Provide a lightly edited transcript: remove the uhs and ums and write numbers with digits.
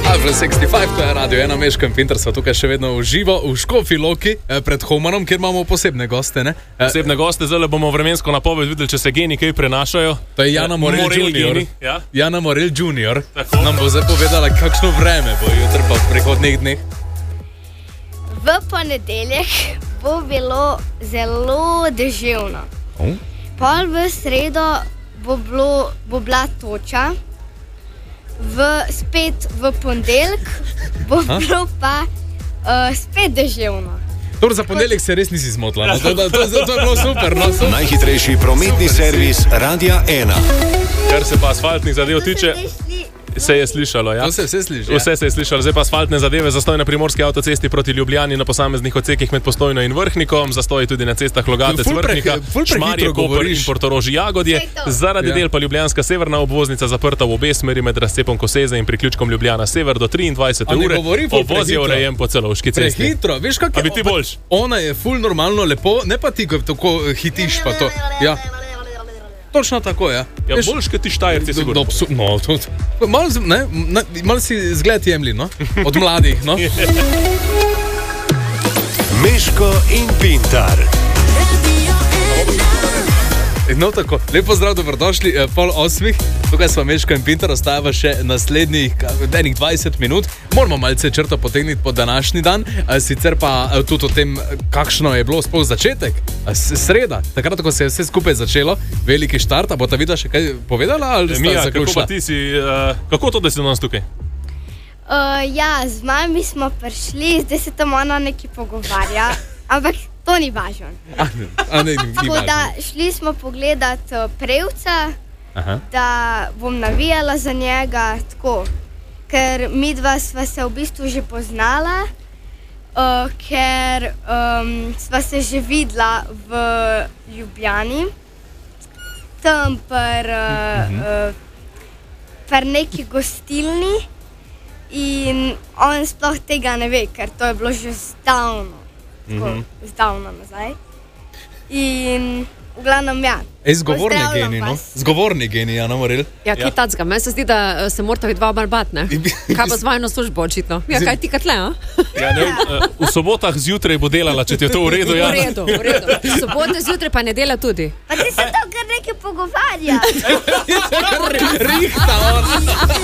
565, to je Radio 1, Meško in Pinter, so tukaj še vedno v živo v Škofji Loki pred Humanom, kjer imamo posebne goste, ne? Posebne goste, zdaj bomo vremensko napoved videli, če se geni kaj prenašajo. To je Jana Morel Junior. Ja? Jana Morel Junior nam bo zdaj povedala, kakšno vreme bo jutri pa v prihodnjih dneh. V ponedeljek bo bilo zelo deževno. Pol v sredo bo bila toča. Spet v ponedeljek bo bilo pa spet deževno. Torej za ponedeljek se res nisi zmotila, no? To je bilo super, no? Najhitrejši prometni servis Radia 1. Kar se pa asfaltnih zadev tiče, se je slišalo, ja? To se vse sliši, Vse se je slišalo, zdaj pa asfaltne zadeve, zastoj na primorski avtocesti proti Ljubljani na posameznih odsekih med Postojno in Vrhnikom, zastoj tudi na cestah Logatec, Vrhnika, Šmarje, Koper in Portorož Jagodje, zaradi del pa Ljubljanska severna obvoznica zaprta v obe smeri med razcepom Koseze in priključkom Ljubljana sever do 23. ure, obvoz je urejen po Celovški cesti. Prehitro, veš kak je? A bi ti boljš? Ona je ful normalno lepo, ne pa ti, ko tako hitiš pa to. Ja. Točno tako, ja. Ja, boljš, kot ti Štajerci, sigurno. No, malo si zgled jemli, no? Od mladih, no? Meško in Pintar. No, tako, lepo zdrav, dobrodošli, 7:30, tukaj smo Meško in Pintar, ostajava še naslednjih 20 minut. Moramo malce črto potegniti po današnji dan, sicer pa tudi o tem, kakšno je bilo sploh začetek, sreda, takrat, ko se je vse skupaj začelo, veliki štart, a bo ta Vida še kaj povedala, ali sta zaključila? Kako pa ti si, kako to, da si danes tukaj? Ja, z mami smo prišli, zdaj se tam ona nekaj pogovarja, ampak to ni važno. Tako da šli smo pogledat Prevca, da bom navijala za njega, tako, ker midva sva se v bistvu že poznala, ker sva se že videla v Ljubljani, tam per neki gostilni in on sploh tega ne ve, ker to je bilo že zdavno nazaj. In v glavnem, ja. Zgovorni geni, Jana Morel. Ja, kaj tacga, meni se zdi, da se morata vidva malo bat, ne? Kaj pa z vajno službo, očitno? Ja, kaj ti katle, a? Ja, ne vem, v sobotah zjutraj bo delala, če ti je to v redu, ja? V redu. V sobote zjutraj pa ne dela tudi. Pa ti se to kar nekaj pogovarja. Rihta, on.